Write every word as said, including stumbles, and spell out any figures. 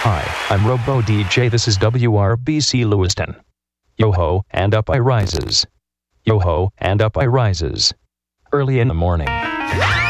Hi, I'm Robo D J. This is W R B C Lewiston. Yo-ho, and up I rises. Yo-ho, and up I rises. Early in the morning.